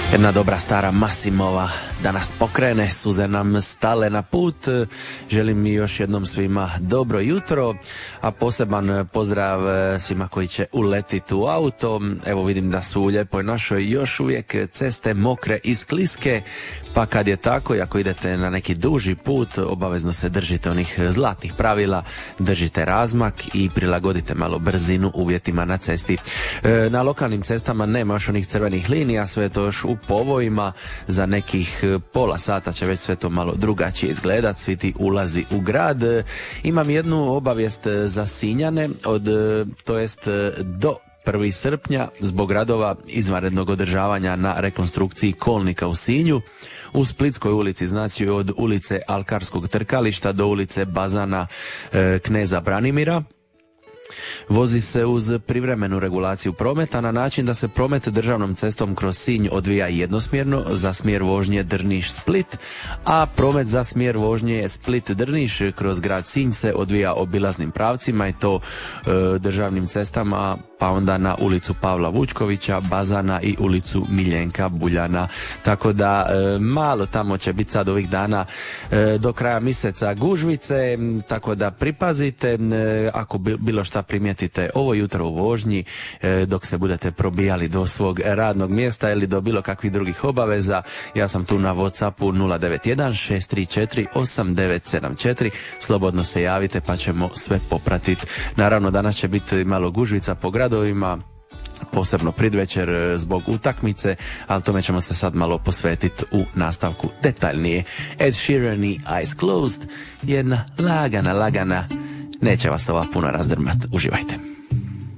Jedna dobra stara Massimova da nas pokrene, suze nam stale na put. Želim još jednom svima dobro jutro, a poseban pozdrav svima koji će uletiti u auto. Evo vidim da su u lijepoj našoj još uvijek ceste mokre i skliske, pa kad je tako i ako idete na neki duži put, obavezno se držite onih zlatnih pravila, držite razmak i prilagodite malo brzinu uvjetima na cesti. Na lokalnim cestama nema još onih crvenih linija, sve je to još u povojima, za nekih pola sata će već sve to malo drugačije izgledat, svi ti ulazi u grad. Imam jednu obavijest za Sinjane, do 1. srpnja zbog radova izvanrednog održavanja na rekonstrukciji kolnika u Sinju. U Splitskoj ulici, znači od ulice Alkarskog trkališta do ulice Bazana Kneza Branimira, vozi se uz privremenu regulaciju prometa na način da se promet državnom cestom kroz Sinj odvija jednosmjerno za smjer vožnje Drniš-Split, a promet za smjer vožnje Split-Drniš kroz grad Sinj se odvija obilaznim pravcima i to državnim cestama, pa onda na ulicu Pavla Vučkovića, Bazana i ulicu Miljenka Buljana. Tako da malo tamo će biti sad ovih dana do kraja mjeseca gužvice, tako da pripazite. Ako bilo šta primijetite ovo jutro u vožnji, dok se budete probijali do svog radnog mjesta ili do bilo kakvih drugih obaveza, ja sam tu na WhatsAppu 091 634 8974. Slobodno se javite pa ćemo sve popratiti. Naravno danas će biti malo gužvica po gradovima, posebno predvečer zbog utakmice, ali tome ćemo se sad malo posvetiti u nastavku detaljnije. Ed Sheeran i Eyes Closed, jedna lagana, neće vas ova puno razdrmat. Uživajte.